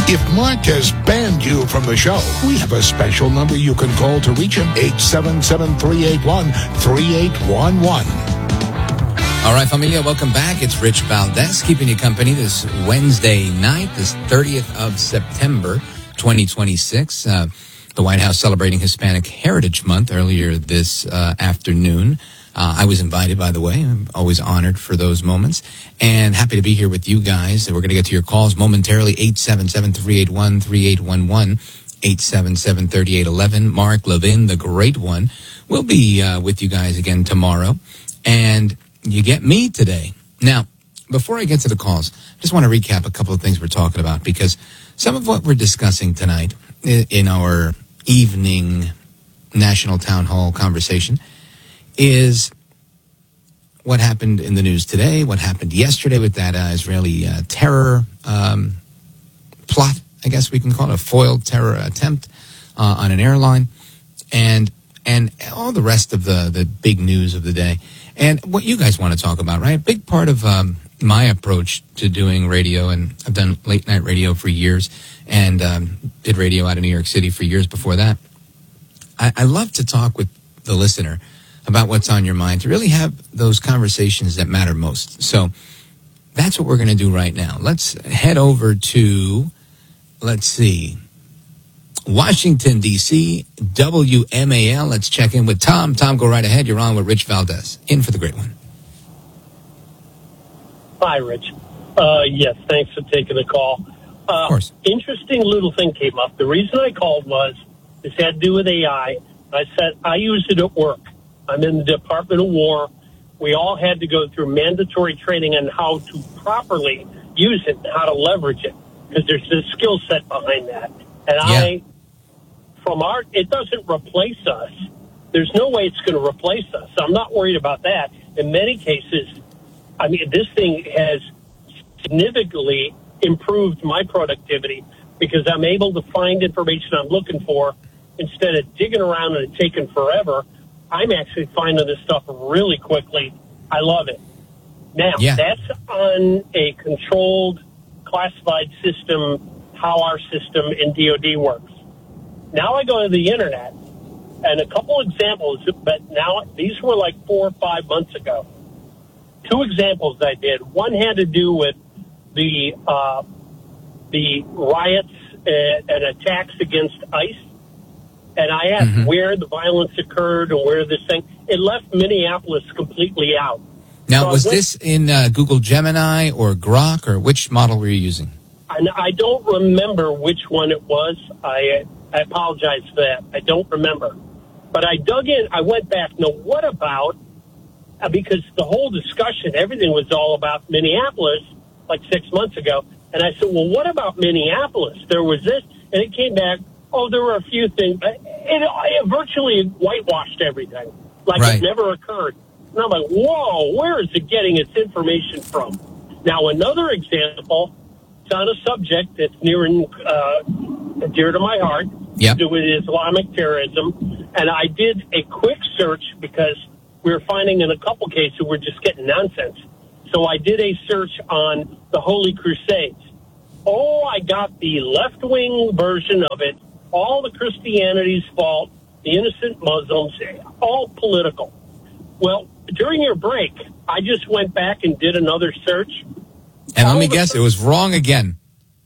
If Mark has banned you from the show, we have a special number you can call to reach him, 877-381-3811. All right, familia, welcome back. It's Rich Valdez keeping you company this Wednesday night, this 30th of September, 2026. The White House celebrating Hispanic Heritage Month earlier this afternoon. I was invited, by the way. I'm always honored for those moments. And happy to be here with you guys. We're going to get to your calls momentarily, 877-381-3811, 877-3811. Mark Levin, the great one, will be with you guys again tomorrow. And you get me today. Now, before I get to the calls, I just want to recap a couple of things we're talking about, because some of what we're discussing tonight in our evening National Town Hall conversation is what happened in the news today, what happened yesterday with that Israeli terror plot, I guess we can call it, a foiled terror attempt on an airline, and all the rest of the big news of the day. And what you guys want to talk about, right? A big part of my approach to doing radio, and I've done late night radio for years, and did radio out of New York City for years before that. I love to talk with the listener about what's on your mind, to really have those conversations that matter most. So that's what we're going to do right now. Let's head over to, let's see, Washington, D.C., WMAL. Let's check in with Tom. Tom, go right ahead. You're on with Rich Valdez. In for the great one. Hi, Rich. Yes, thanks for taking the call. Of course. Interesting little thing came up. The reason I called was this had to do with AI. I said I use it at work. I'm in the Department of War. We all had to go through mandatory training on how to properly use it and how to leverage it, because there's a skill set behind that. And it doesn't replace us. There's no way it's going to replace us. I'm not worried about that. In many cases, I mean, this thing has significantly improved my productivity, because I'm able to find information I'm looking for instead of digging around and it taking forever. I'm actually finding this stuff really quickly. I love it. Now, That's on a controlled, classified system, how our system in DOD works. Now I go to the internet, and a couple examples, but now these were like 4 or 5 months ago. 2 examples I did. One had to do with the riots and attacks against ICE. And I asked where the violence occurred or where this thing. It left Minneapolis completely out. Now, so was this in Google Gemini or Grok, or which model were you using? I don't remember which one it was. I apologize for that. I don't remember. But I dug in. I went back. Now, what about, because the whole discussion, everything was all about Minneapolis like 6 months ago. And I said, well, what about Minneapolis? There was this. And it came back. Oh, there were a few things. It virtually whitewashed everything, like It never occurred. And I'm like, whoa, where is it getting its information from? Now, another example, it's on a subject that's dear to my heart, to do with Islamic terrorism. And I did a quick search because we were finding in a couple cases we're just getting nonsense. So I did a search on the Holy Crusades. Oh, I got the left-wing version of it. All the Christianity's fault, the innocent Muslims, all political. Well, during your break, I just went back and did another search. And let me guess, it was wrong again.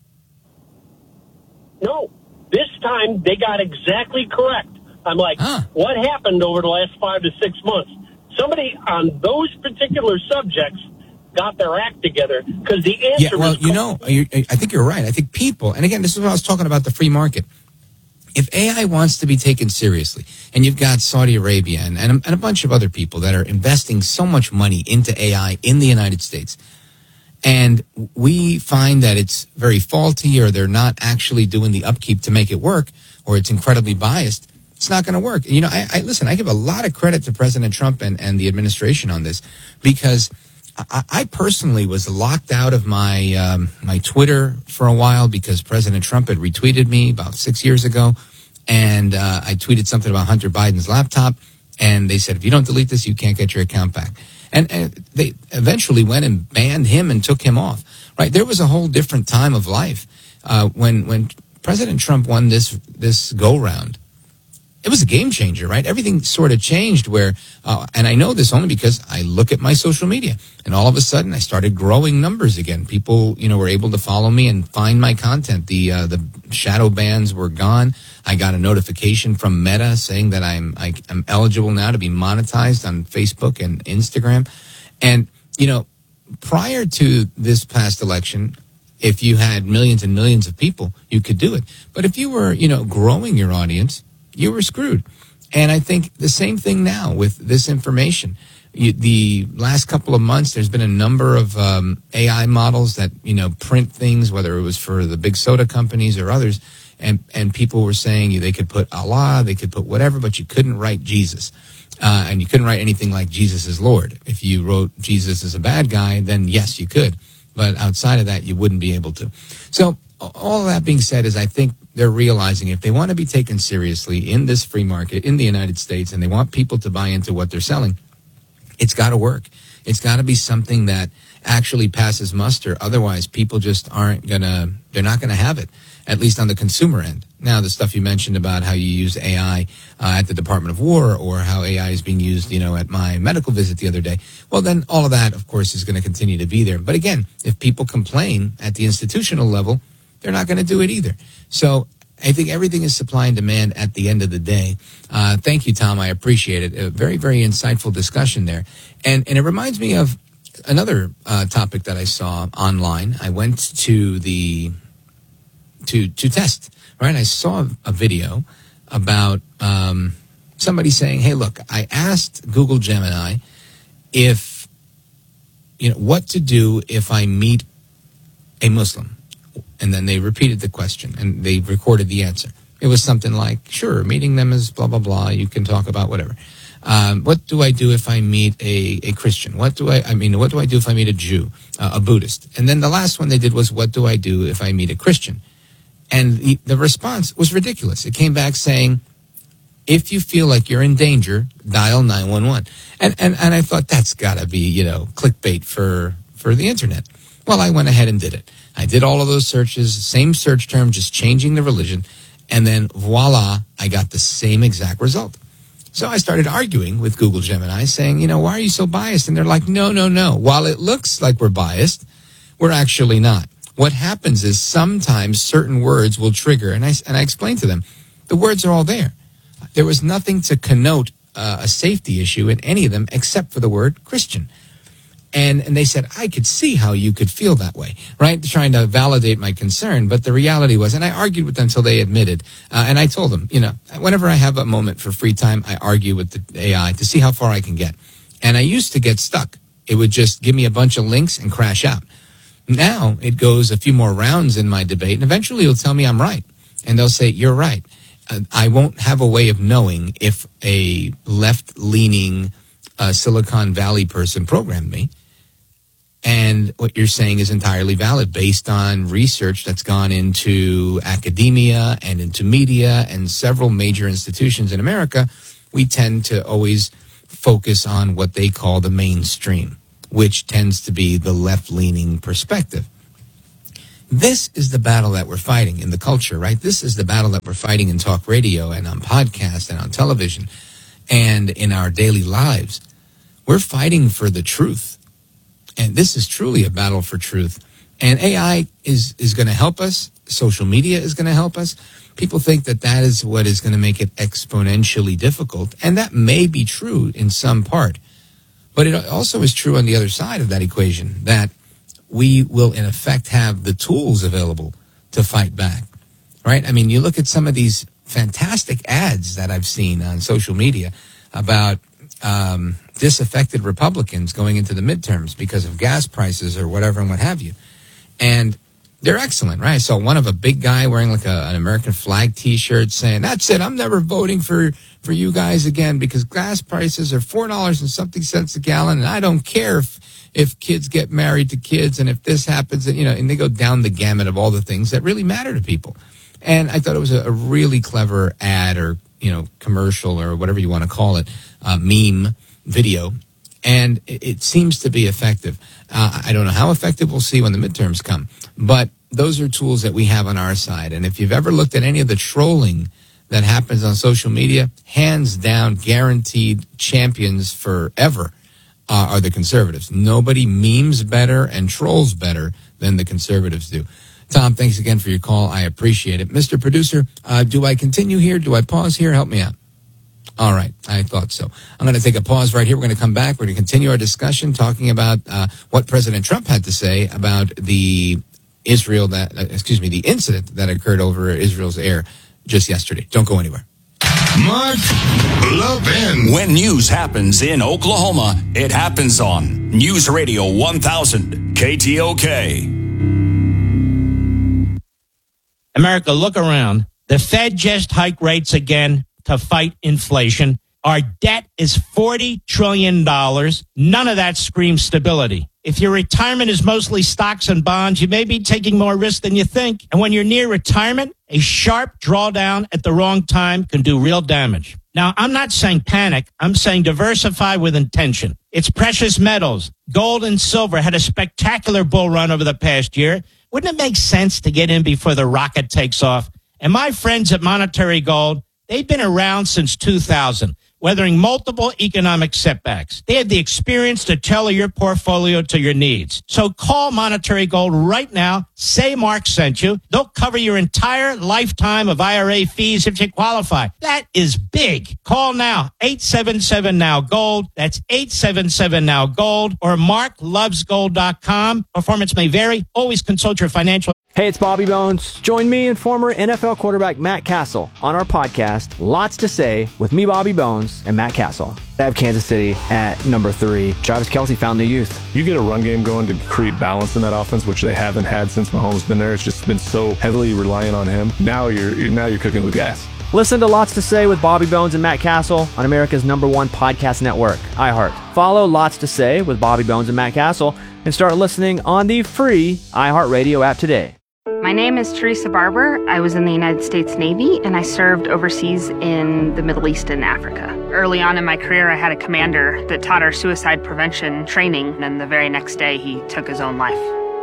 No, this time they got exactly correct. I'm like, what happened over the last 5 to 6 months? Somebody on those particular subjects got their act together, because the answer was... I think you're right. I think people, and again, this is what I was talking about, the free market. If AI wants to be taken seriously, and you've got Saudi Arabia and a bunch of other people that are investing so much money into AI in the United States, and we find that it's very faulty, or they're not actually doing the upkeep to make it work, or it's incredibly biased, it's not going to work. You know, I give a lot of credit to President Trump and the administration on this, because I personally was locked out of my my Twitter for a while because President Trump had retweeted me about 6 years ago, and I tweeted something about Hunter Biden's laptop, and they said, if you don't delete this, you can't get your account back. And they eventually went and banned him and took him off. right? There was a whole different time of life when President Trump won this go-round. It was a game changer, right? Everything sort of changed where, and I know this only because I look at my social media, and all of a sudden I started growing numbers again. People, were able to follow me and find my content. The shadow bans were gone. I got a notification from Meta saying that I'm eligible now to be monetized on Facebook and Instagram. And, prior to this past election, if you had millions and millions of people, you could do it. But if you were, growing your audience, you were screwed. And I think the same thing now with this information. The last couple of months, there's been a number of AI models that, print things, whether it was for the big soda companies or others. And people were saying they could put Allah, they could put whatever, but you couldn't write Jesus. And you couldn't write anything like Jesus is Lord. If you wrote Jesus is a bad guy, then yes, you could. But outside of that, you wouldn't be able to. So all of that being said is I think they're realizing if they want to be taken seriously in this free market in the United States and they want people to buy into what they're selling, it's got to work. It's got to be something that actually passes muster. Otherwise, people just they're not going to have it, at least on the consumer end. Now, the stuff you mentioned about how you use AI at the Department of War or how AI is being used, at my medical visit the other day, well, then all of that, of course, is going to continue to be there. But again, if people complain at the institutional level, they're not going to do it either. So I think everything is supply and demand at the end of the day. Thank you, Tom. I appreciate it. A very, very insightful discussion there. And it reminds me of another topic that I saw online. I went to to test, right? I saw a video about somebody saying, hey, look, I asked Google Gemini if, what to do if I meet a Muslim. And then they repeated the question, and they recorded the answer. It was something like, sure, meeting them is blah, blah, blah. You can talk about whatever. What do I do if I meet a Christian? What do I do if I meet a Jew, a Buddhist? And then the last one they did was, what do I do if I meet a Christian? And the response was ridiculous. It came back saying, if you feel like you're in danger, dial 911. And I thought that's got to be, clickbait for the internet. Well, I went ahead and did it. I did all of those searches, same search term, just changing the religion. And then voila, I got the same exact result. So I started arguing with Google Gemini saying, why are you so biased? And they're like, no. While it looks like we're biased, we're actually not. What happens is sometimes certain words will trigger. And I explained to them, the words are all there. There was nothing to connote a safety issue in any of them except for the word Christian. And they said, I could see how you could feel that way, right? Trying to validate my concern. But the reality was, and I argued with them until they admitted, and I told them, whenever I have a moment for free time, I argue with the AI to see how far I can get. And I used to get stuck. It would just give me a bunch of links and crash out. Now it goes a few more rounds in my debate, and eventually it'll tell me I'm right. And they'll say, you're right. I won't have a way of knowing if a left-leaning Silicon Valley person programmed me. And what you're saying is entirely valid based on research that's gone into academia and into media and several major institutions in America. We tend to always focus on what they call the mainstream, which tends to be the left-leaning perspective. This is the battle that we're fighting in the culture, right? This is the battle that we're fighting in talk radio and on podcasts and on television and in our daily lives. We're fighting for the truth. And this is truly a battle for truth. And AI is going to help us. Social media is going to help us. People think that is what is going to make it exponentially difficult. And that may be true in some part. But it also is true on the other side of that equation, that we will, in effect, have the tools available to fight back. Right? I mean, you look at some of these fantastic ads that I've seen on social media about disaffected Republicans going into the midterms because of gas prices or whatever and what have you. And they're excellent, right? I saw one of a big guy wearing like an American flag T-shirt saying, that's it, I'm never voting for you guys again because gas prices are $4 and something cents a gallon, and I don't care if kids get married to kids and if this happens, and they go down the gamut of all the things that really matter to people. And I thought it was a really clever ad or, commercial or whatever you want to call it, meme video. And it seems to be effective. I don't know how effective. We'll see when the midterms come. But those are tools that we have on our side. And if you've ever looked at any of the trolling that happens on social media, hands down, guaranteed champions forever are the conservatives. Nobody memes better and trolls better than the conservatives do. Tom, thanks again for your call. I appreciate it. Mr. Producer, do I continue here? Do I pause here? Help me out. All right. I thought so. I'm going to take a pause right here. We're going to come back. We're going to continue our discussion talking about what President Trump had to say about the incident that occurred over Israel's air just yesterday. Don't go anywhere. Mark Levin. When news happens in Oklahoma, it happens on News Radio 1000 KTOK. America, look around. The Fed just hiked rates again to fight inflation. Our debt is $40 trillion. None of that screams stability. If your retirement is mostly stocks and bonds, you may be taking more risk than you think. And when you're near retirement, a sharp drawdown at the wrong time can do real damage. Now, I'm not saying panic. I'm saying diversify with intention. It's precious metals. Gold and silver had a spectacular bull run over the past year. Wouldn't it make sense to get in before the rocket takes off? And my friends at Monetary Gold, they've been around since 2000, weathering multiple economic setbacks. They have the experience to tailor your portfolio to your needs. So call Monetary Gold right now. Say Mark sent you. They'll cover your entire lifetime of IRA fees if you qualify. That is big. Call now. 877-NOW-GOLD. That's 877-NOW-GOLD or marklovesgold.com. Performance may vary. Always consult your financial. Hey, it's Bobby Bones. Join me and former NFL quarterback Matt Castle on our podcast, Lots to Say, with me, Bobby Bones, and Matt Castle. I have Kansas City at number 3. Travis Kelce found the youth. You get a run game going to create balance in that offense, which they haven't had since Mahomes been there. It's just been so heavily reliant on him. Now you're cooking with gas. Listen to Lots to Say with Bobby Bones and Matt Castle on America's #1 podcast network, iHeart. Follow Lots to Say with Bobby Bones and Matt Castle and start listening on the free iHeartRadio app today. My name is Teresa Barber. I was in the United States Navy, and I served overseas in the Middle East and Africa. Early on in my career, I had a commander that taught our suicide prevention training, and the very next day, he took his own life.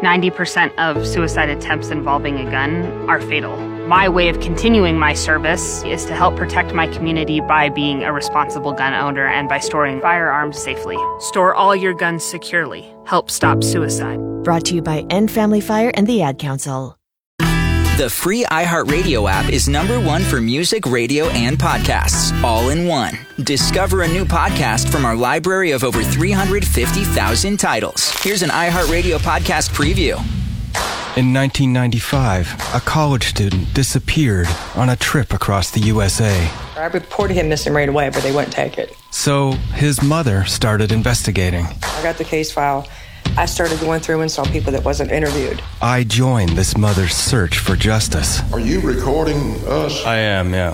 90% of suicide attempts involving a gun are fatal. My way of continuing my service is to help protect my community by being a responsible gun owner and by storing firearms safely. Store all your guns securely. Help stop suicide. Brought to you by End Family Fire and the Ad Council. The free iHeartRadio app is #1 for music, radio, and podcasts, all in one. Discover a new podcast from our library of over 350,000 titles. Here's an iHeartRadio podcast preview. In 1995, a college student disappeared on a trip across the USA. I reported him missing right away, but they wouldn't take it. So his mother started investigating. I got the case file. I started going through and saw people that wasn't interviewed. I joined this mother's search for justice. Are you recording us? I am, yeah.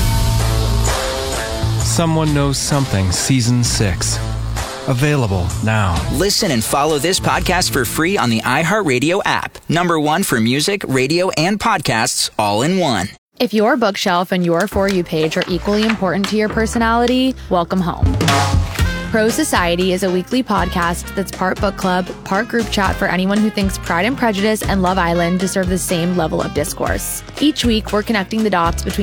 Someone Knows Something, Season 6. Available now. Listen and follow this podcast for free on the iHeartRadio app. #1 for music, radio, and podcasts, all in one. If your bookshelf and your For You page are equally important to your personality, welcome home. Pro Society is a weekly podcast that's part book club, part group chat for anyone who thinks Pride and Prejudice and Love Island deserve the same level of discourse. Each week, we're connecting the dots between